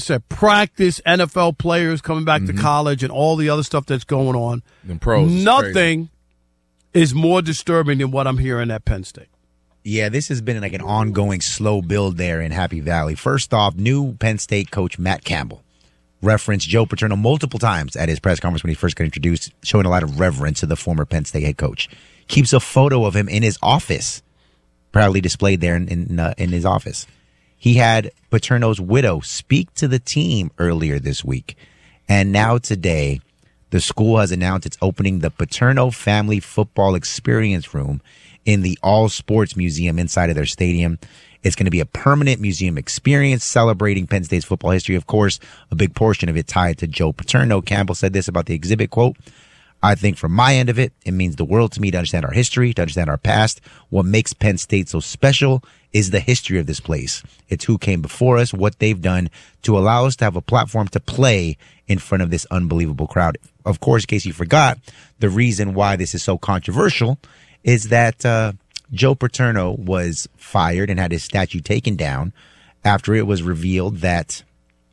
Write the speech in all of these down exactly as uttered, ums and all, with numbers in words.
said, practice, N F L players coming back mm-hmm. to college, and all the other stuff that's going on. And pros, nothing is more disturbing than what I'm hearing at Penn State. Yeah, this has been like an ongoing slow build there in Happy Valley. First off, new Penn State coach Matt Campbell referenced Joe Paterno multiple times at his press conference when he first got introduced, showing a lot of reverence to the former Penn State head coach. Keeps a photo of him in his office, proudly displayed there in in, uh, in his office. He had Paterno's widow speak to the team earlier this week. And now today, the school has announced it's opening the Paterno Family Football Experience Room in the All Sports Museum inside of their stadium. It's going to be a permanent museum experience celebrating Penn State's football history. Of course, a big portion of it tied to Joe Paterno. Campbell said this about the exhibit, quote, I think from my end of it, it means the world to me to understand our history, to understand our past. What makes Penn State so special is the history of this place. It's who came before us, what they've done to allow us to have a platform to play in front of this unbelievable crowd. Of course, in case you forgot, the reason why this is so controversial is that uh, Joe Paterno was fired and had his statue taken down after it was revealed that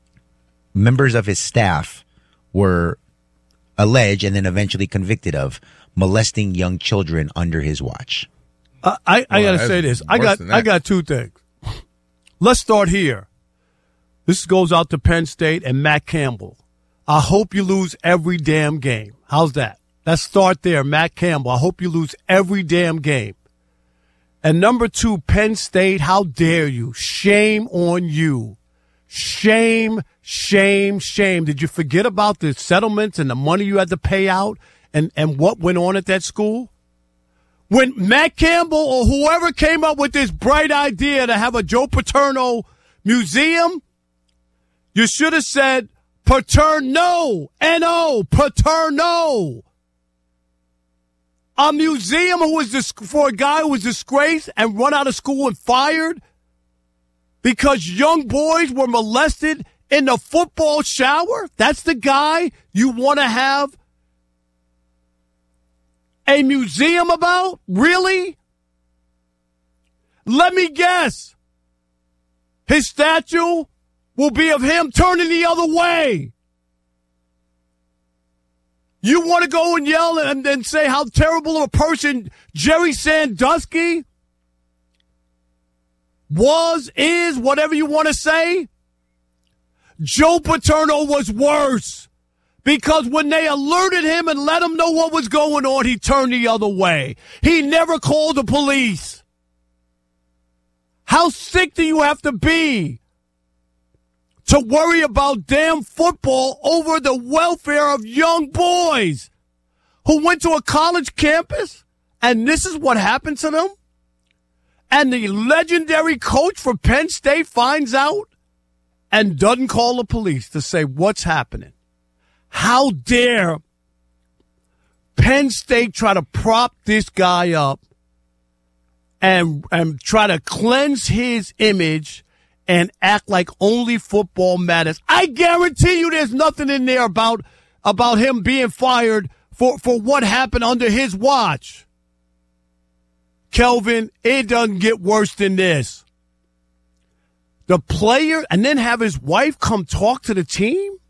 members of his staff were alleged and then eventually convicted of molesting young children under his watch. Uh, I, I well, got to say this. I got I got two things. Let's start here. This goes out to Penn State and Matt Campbell. I hope you lose every damn game. How's that? Let's start there, Matt Campbell. I hope you lose every damn game. And number two, Penn State, how dare you? Shame on you. Shame, shame, shame. Did you forget about the settlements and the money you had to pay out and, and what went on at that school? When Matt Campbell or whoever came up with this bright idea to have a Joe Paterno museum, you should have said Paterno, N O, Paterno. A museum who was dis- for a guy who was disgraced and run out of school and fired because young boys were molested in the football shower? That's the guy you want to have a museum about? Really? Let me guess. His statue will be of him turning the other way. You want to go and yell and then say how terrible of a person Jerry Sandusky was, is, whatever you want to say? Joe Paterno was worse because when they alerted him and let him know what was going on, he turned the other way. He never called the police. How sick do you have to be to worry about damn football over the welfare of young boys who went to a college campus and this is what happened to them? And the legendary coach for Penn State finds out and doesn't call the police to say what's happening. How dare Penn State try to prop this guy up and, and try to cleanse his image and act like only football matters. I guarantee you there's nothing in there about about him being fired for, for what happened under his watch. Kelvin, it doesn't get worse than this. The player, and then have his wife come talk to the team?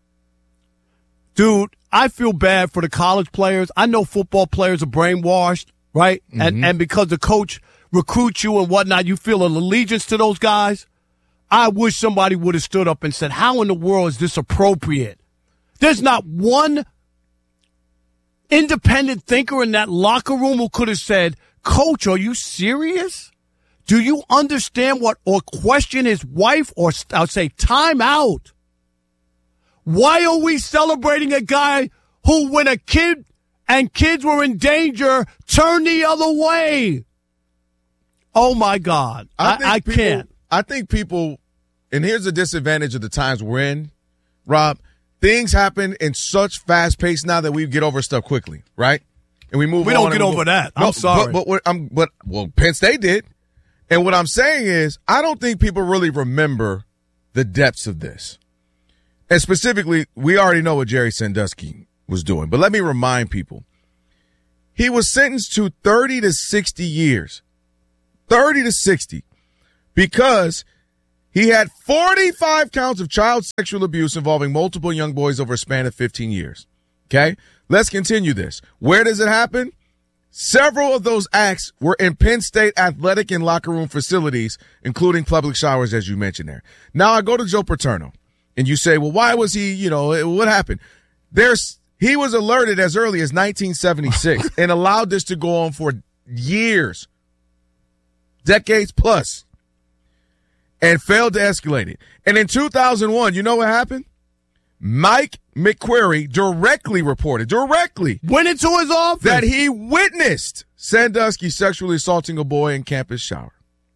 Dude, I feel bad for the college players. I know football players are brainwashed, right? Mm-hmm. And and because the coach recruits you and whatnot, you feel an allegiance to those guys. I wish somebody would have stood up and said, how in the world is this appropriate? There's not one independent thinker in that locker room who could have said, Coach, are you serious? Do you understand what, or question his wife, or I'll say time out? Why are we celebrating a guy who, when a kid and kids were in danger, turned the other way? Oh, my God. I, I, I people, can't. I think people, and here's the disadvantage of the times we're in, Rob, things happen in such fast pace now that we get over stuff quickly, right? And we move we on. We don't get over move. that. I'm no, sorry. But, but, I'm, but, well, Penn State did. And what I'm saying is, I don't think people really remember the depths of this. And specifically, we already know what Jerry Sandusky was doing. But let me remind people. He was sentenced to thirty to sixty years. thirty to sixty. Because He had forty-five counts of child sexual abuse involving multiple young boys over a span of fifteen years. Okay? Let's continue this. Where does it happen? Several of those acts were in Penn State athletic and locker room facilities, including public showers, as you mentioned there. Now I go to Joe Paterno, and you say, well, why was he, you know, what happened? There's He was alerted as early as nineteen seventy-six and allowed this to go on for years, decades plus, and failed to escalate it. And in two thousand one, you know what happened? Mike McQuarrie directly reported, directly, went into his office, that he witnessed Sandusky sexually assaulting a boy in campus shower.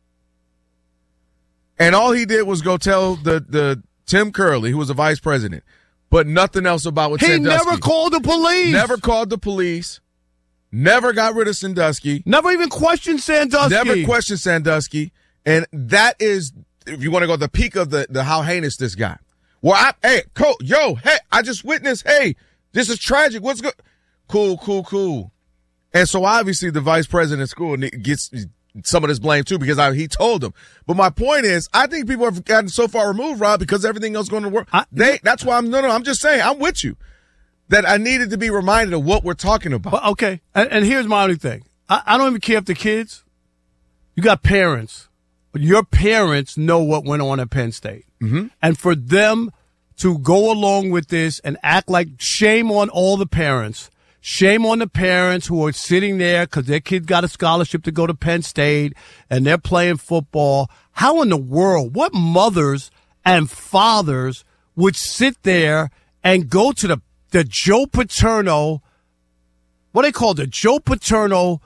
And all he did was go tell the, the Tim Curley, who was the vice president, but nothing else about what he Sandusky. never called the police. Never called the police. Never got rid of Sandusky. Never even questioned Sandusky. Never questioned Sandusky. And that is, if you want to go to the peak of the, the how heinous this got. Well, I, hey, cool, yo, hey, I just witnessed, hey, this is tragic. What's good? Cool, cool, cool. And so obviously the vice president of school gets some of this blame too because I, he told them. But my point is, I think people have gotten so far removed, Rob, because everything else going to work. I, they, that's why I'm, no, no, I'm just saying, I'm with you. That I needed to be reminded of what we're talking about. Well, okay, and, and here's my only thing. I, I don't even care if the kids, you got parents. Your parents know what went on at Penn State. Mm-hmm. And for them to go along with this and act like shame on all the parents, shame on the parents who are sitting there because their kid got a scholarship to go to Penn State and they're playing football. How in the world, what mothers and fathers would sit there and go to the, the Joe Paterno, what they call the Joe Paterno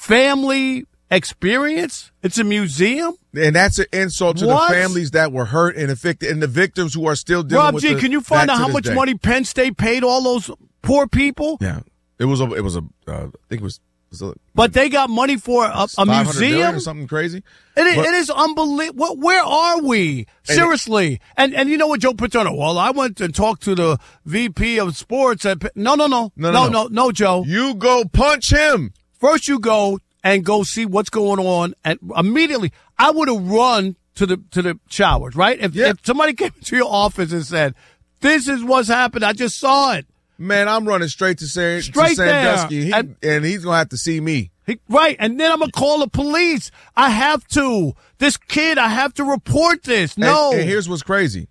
Family Experience? It's a museum? And that's an insult to what? the families that were hurt and affected and the victims who are still dealing Rob with G, the, can you find out how this much day. money Penn State paid all those poor people? Yeah. It was a, it was a, uh, I think it was, it was a, but they got money for a, a museum or something crazy. It is, but, it is unbelievable. Where are we? Seriously. And, and and you know what, Joe Paterno? Well, I went and talked to the V P of sports. At, no, no, no, no, no, no, no, no, no, Joe. You go punch him. First, you go and go see what's going on, and immediately I would have run to the to the showers. Right? If, yeah. if somebody came to your office and said, "This is what's happened," I just saw it. Man, I'm running straight to, San, straight to Sandusky, he, and, and he's going to have to see me. He, right, and then I'm going to call the police. I have to. This kid, I have to report this. No. And, and here's what's crazy.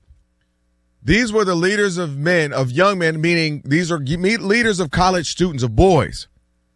These were the leaders of men, of young men, meaning these are leaders of college students, of boys.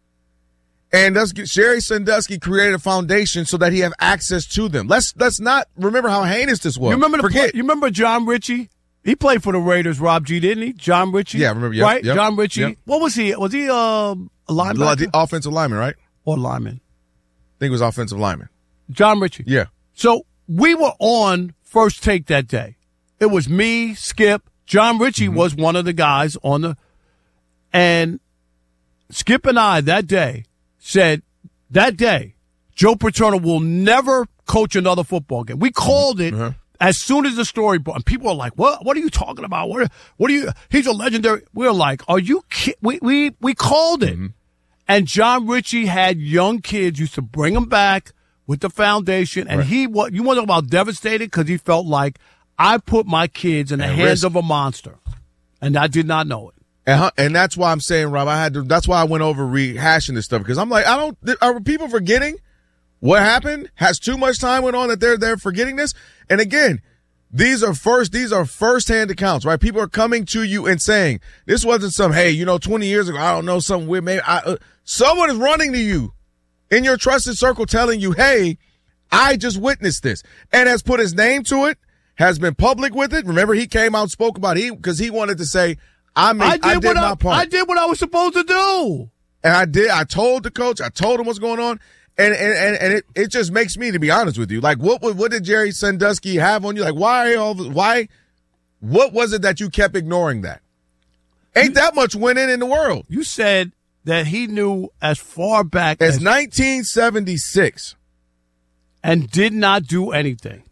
And that's, Jerry Sandusky created a foundation so that he have access to them. Let's let's not remember how heinous this was. You remember the Forget. Play, you remember John Ritchie? He played for the Raiders, Rob G, didn't he? John Ritchie? Yeah, I remember. Yep, right? Yep, John Ritchie. Yep. What was he? Was he um, a linebacker? The offensive lineman, right? Or lineman. I think it was offensive lineman. John Ritchie. Yeah. So we were on First Take that day. It was me, Skip. John Ritchie mm-hmm. was one of the guys on the – and Skip and I that day said, that day, Joe Paterno will never coach another football game. We called it uh-huh. as soon as the story broke. And people are like, what What are you talking about? What are, what are you – he's a legendary – we were like, are you ki-? We, we, we called it. Mm-hmm. And John Ritchie had young kids, used to bring them back with the foundation. And right. he – what you want to talk about devastated? Because he felt like I put my kids in the and hands risk. of a monster. And I did not know it. And, and that's why I'm saying, Rob, I had to, that's why I went over rehashing this stuff because I'm like, I don't, are people forgetting what happened? Has too much time went on that they're, they're forgetting this? And again, these are first, these are firsthand accounts, right? People are coming to you and saying, this wasn't some, hey, you know, twenty years ago, I don't know, something weird, maybe I, uh, someone is running to you in your trusted circle telling you, hey, I just witnessed this and has put his name to it, has been public with it. Remember, he came out and spoke about it because he wanted to say, I, made, I did, I did what my I, part. I did what I was supposed to do. And I did. I told the coach. I told him what's going on. And and, and, and it, it just makes me, to be honest with you, like, what what did Jerry Sandusky have on you? Like, why all why? What was it that you kept ignoring that? Ain't you, that much winning in the world. You said that he knew as far back as, as nineteen seventy-six. And did not do anything.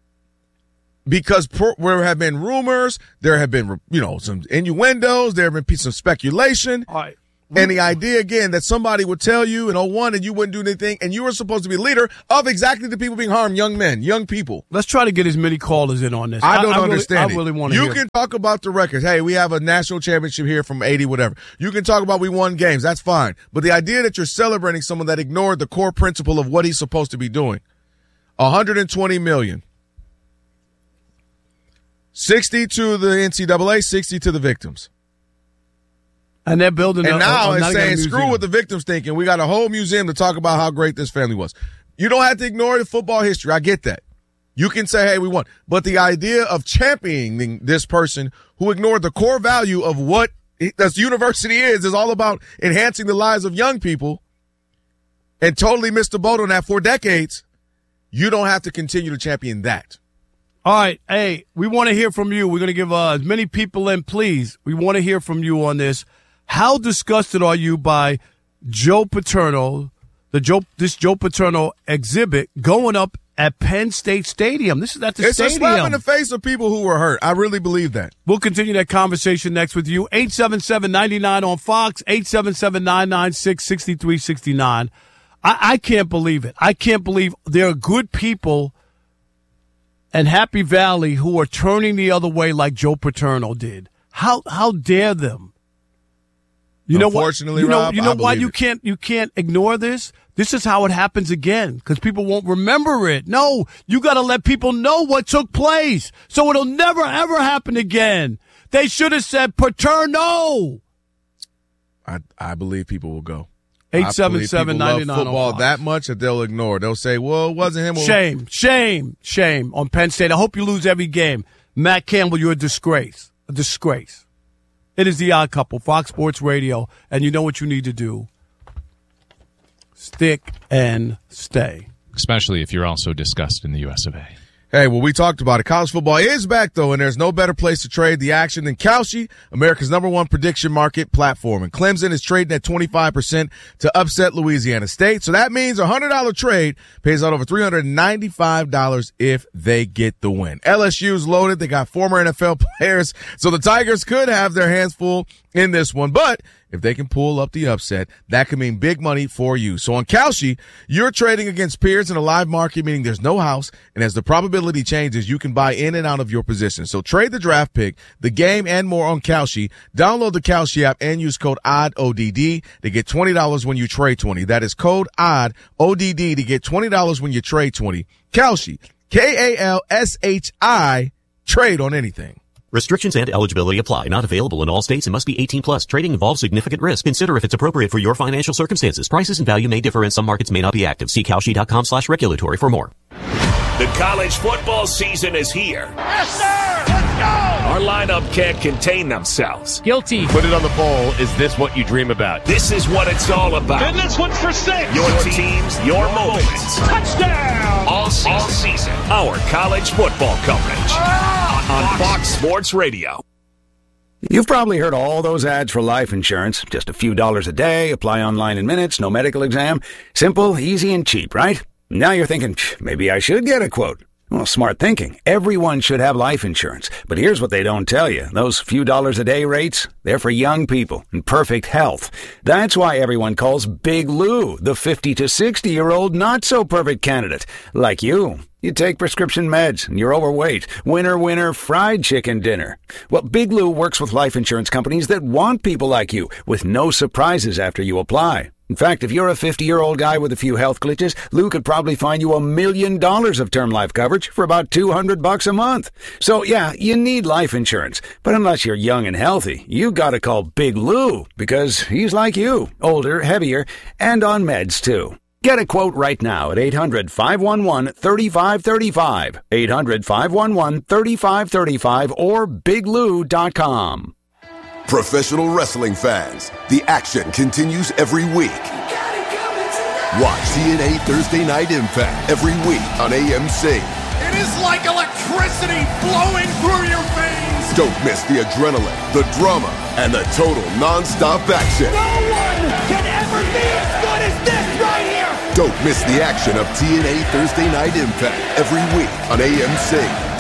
Because per, there have been rumors, there have been, you know, some innuendos, there have been some speculation. All right. And the idea, again, that somebody would tell you in oh one and you wouldn't do anything, and you were supposed to be a leader of exactly the people being harmed, young men, young people. Let's try to get as many callers in on this. I don't I, I understand really, it. I really want to You hear. can talk about the records. Hey, we have a national championship here from eighty, whatever. You can talk about we won games. That's fine. But the idea that you're celebrating someone that ignored the core principle of what he's supposed to be doing. one hundred twenty million dollars. sixty to the N C double A, sixty to the victims. And they're building And a, now a, a it's saying, museum. screw what the victims thinking. We got a whole museum to talk about how great this family was. You don't have to ignore the football history. I get that. You can say, hey, we won. But the idea of championing this person who ignored the core value of what this university is, is all about enhancing the lives of young people and totally missed the boat on that for decades. You don't have to continue to champion that. All right. Hey, we want to hear from you. We're going to give uh, as many people in, please. We want to hear from you on this. How disgusted are you by Joe Paterno, the Joe, this Joe Paterno exhibit going up at Penn State Stadium? This is at the it's stadium. It's a slap in the face of people who were hurt. I really believe that. We'll continue that conversation next with you. eight seven seven, nine nine on Fox, eight seven seven, nine nine six, six three six nine. I, I can't believe it. I can't believe there are good people in Happy Valley who are turning the other way like Joe Paterno did. How how dare them? You know what? Unfortunately, you know, Rob, you know I why believe you it. can't you can't ignore this? This is how it happens again because people won't remember it. No, you got to let people know what took place so it'll never ever happen again. They should have said Paterno. I I believe people will go. eight seven seven, nine nine football on Fox. that much that they'll ignore. They'll say, "Well, it wasn't him." Shame, shame, shame on Penn State. I hope you lose every game. Matt Campbell, you're a disgrace. A disgrace. It is The Odd Couple, Fox Sports Radio, and you know what you need to do. Stick and stay. Especially if you're also discussed in the U S of A. Hey, well, we talked about it. College football is back, though, and there's no better place to trade the action than Kalshi, America's number one prediction market platform. And Clemson is trading at twenty-five percent to upset Louisiana State. So that means a one hundred dollars trade pays out over three hundred ninety-five dollars if they get the win. L S U's loaded. They got former N F L players, so the Tigers could have their hands full in this one. But if they can pull up the upset, that could mean big money for you. So on Kalshi, you're trading against peers in a live market, meaning there's no house. And as the probability changes, you can buy in and out of your position. So trade the draft pick, the game, and more on Kalshi. Download the Kalshi app and use code O D D O D D to get twenty dollars when you trade twenty. That is code O D D O D D to get twenty dollars when you trade twenty. Kalshi, K A L S H I, trade on anything. Restrictions and eligibility apply. Not available in all states and must be eighteen plus. Trading involves significant risk. Consider if it's appropriate for your financial circumstances. Prices and value may differ and some markets may not be active. See Kalshi.com slash regulatory for more. The college football season is here. Yes, sir! Let's go! Our lineup can't contain themselves. Guilty. Put it on the poll. Is this what you dream about? This is what it's all about. And this one's for six. Your teams, your moments. Touchdown! All season. All season. Our college football coverage. Ah! On Fox Sports Radio. You've probably heard all those ads for life insurance. Just a few dollars a day, apply online in minutes, no medical exam. Simple, easy, and cheap, right? Now you're thinking, maybe I should get a quote. Well, smart thinking. Everyone should have life insurance. But here's what they don't tell you. Those few dollars a day rates, they're for young people in perfect health. That's why everyone calls Big Lou the fifty to sixty-year-old not-so-perfect candidate. Like you. You take prescription meds, and you're overweight. Winner, winner, fried chicken dinner. Well, Big Lou works with life insurance companies that want people like you, with no surprises after you apply. In fact, if you're a fifty-year-old guy with a few health glitches, Lou could probably find you a million dollars of term life coverage for about two hundred bucks a month. So, yeah, you need life insurance. But unless you're young and healthy, you gotta call Big Lou, because he's like you, older, heavier, and on meds, too. Get a quote right now at eight hundred, five one one, three five three five, eight hundred, five one one, three five three five, or big lou dot com. Professional wrestling fans, the action continues every week. Watch T N A Thursday Night Impact every week on A M C. It is like electricity flowing through your veins. Don't miss the adrenaline, the drama, and the total non-stop action. No one can ever be as good as this right here. Don't miss the action of T N A Thursday Night Impact every week on A M C.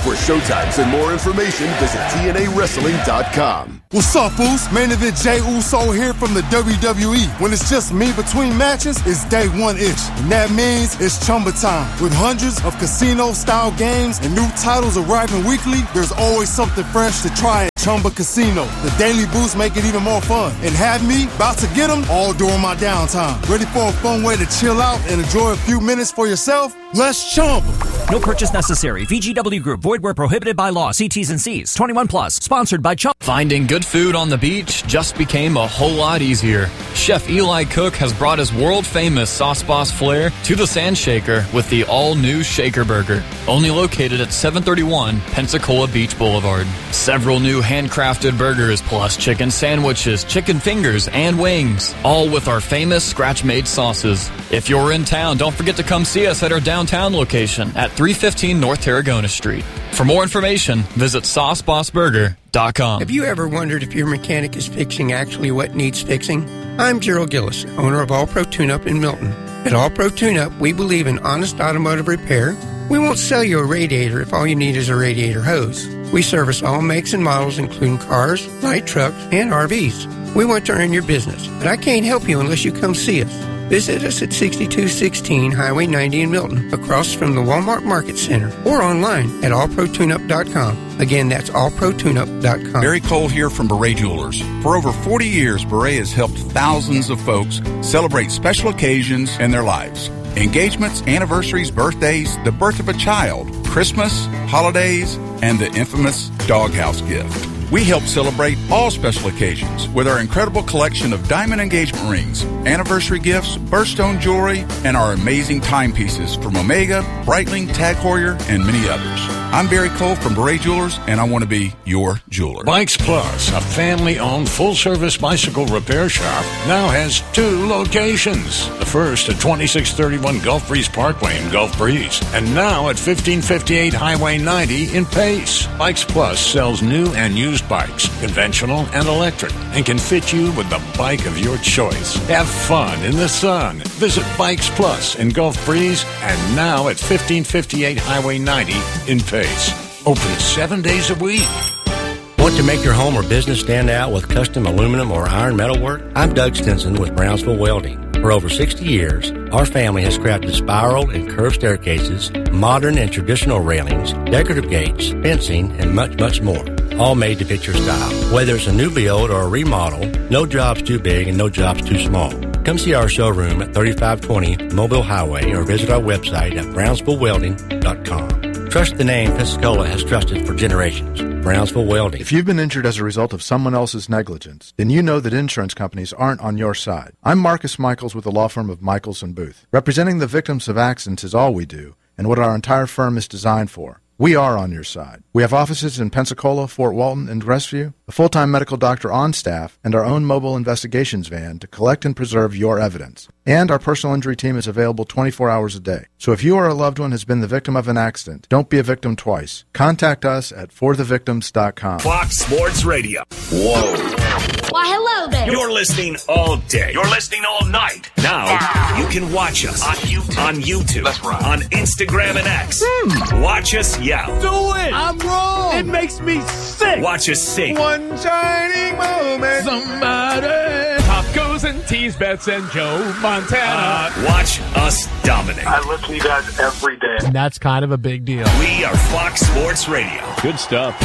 For showtimes and more information, visit T N A wrestling dot com. What's up, Foos? Main event Jay Uso here from the W W E. When it's just me between matches, it's day one-ish. And that means it's Chumba time. With hundreds of casino-style games and new titles arriving weekly, there's always something fresh to try at Chumba Casino. The daily boosts make it even more fun. And have me about to get them all during my downtime. Ready for a fun way to chill out and enjoy a few minutes for yourself? Let's Chumba. No purchase necessary. V G W Group. Void where prohibited by law. See T's and C's. twenty-one plus. Sponsored by Chumba. Finding good food on the beach just became a whole lot easier. Chef Eli Cook has brought his world-famous Sauce Boss flair to the Sand Shaker with the all-new Shaker Burger, only located at seven thirty-one Pensacola Beach Boulevard. Several new handcrafted burgers plus chicken sandwiches, chicken fingers, and wings, all with our famous scratch-made sauces. If you're in town, don't forget to come see us at our downtown location at three fifteen North Tarragona Street. For more information, visit sauce boss burger dot com. Have you ever wondered if your mechanic is fixing actually what needs fixing? I'm Gerald Gillis, owner of All Pro Tune-Up in Milton. At All Pro Tune-Up, we believe in honest automotive repair. We won't sell you a radiator if all you need is a radiator hose. We service all makes and models, including cars, light trucks, and R Vs. We want to earn your business, but I can't help you unless you come see us. Visit us at sixty-two sixteen Highway ninety in Milton, across from the Walmart Market Center, or online at all pro tune up dot com. Again, that's all pro tune up dot com. Barry Cole here from Beret Jewelers. For over forty years, Beret has helped thousands of folks celebrate special occasions in their lives. Engagements, anniversaries, birthdays, the birth of a child, Christmas, holidays, and the infamous doghouse gift. We help celebrate all special occasions with our incredible collection of diamond engagement rings, anniversary gifts, birthstone jewelry, and our amazing timepieces from Omega, Breitling, Tag Heuer, and many others. I'm Barry Cole from Beret Jewelers, and I want to be your jeweler. Bikes Plus, a family-owned full-service bicycle repair shop, now has two locations. The first at twenty-six thirty-one Gulf Breeze Parkway in Gulf Breeze, and now at fifteen fifty-eight Highway ninety in Pace. Bikes Plus sells new and used bikes, conventional and electric, and can fit you with the bike of your choice. Have fun in the sun. Visit Bikes Plus in Gulf Breeze, and now at fifteen fifty-eight Highway ninety in Pace. Open seven days a week. Want to make your home or business stand out with custom aluminum or iron metal work? I'm Doug Stinson with Brownsville Welding. For over sixty years, our family has crafted spiral and curved staircases, modern and traditional railings, decorative gates, fencing, and much, much more. All made to fit your style. Whether it's a new build or a remodel, no job's too big and no job's too small. Come see our showroom at thirty-five twenty Mobile Highway or visit our website at brownsville welding dot com. Trust the name Pensacola has trusted for generations. Brownsville Welding. If you've been injured as a result of someone else's negligence, then you know that insurance companies aren't on your side. I'm Marcus Michaels with the law firm of Michaels and Booth. Representing the victims of accidents is all we do, and what our entire firm is designed for. We are on your side. We have offices in Pensacola, Fort Walton, and Rescue, a full-time medical doctor on staff, and our own mobile investigations van to collect and preserve your evidence. And our personal injury team is available twenty-four hours a day. So if you or a loved one has been the victim of an accident, don't be a victim twice. Contact us at for the victims dot com. Fox Sports Radio. Whoa. Why, hello there. You're listening all day. You're listening all night. Now, you can watch us on YouTube, on, YouTube, That's right. on Instagram and X. Hmm. Watch us yell. Do it. I'm wrong. It makes me sick. Watch us sing. One shining moment. Somebody. Pop goes and tease bets and Joe Montana. Uh, watch us dominate. I listen to you guys every day. And that's kind of a big deal. We are Fox Sports Radio. Good stuff.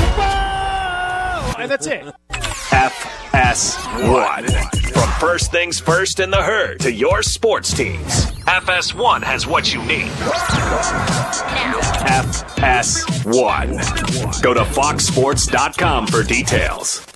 Whoa! And that's it. F S one. From First Things First in the Herd to your sports teams, F S one has what you need. F S one. Go to fox sports dot com for details.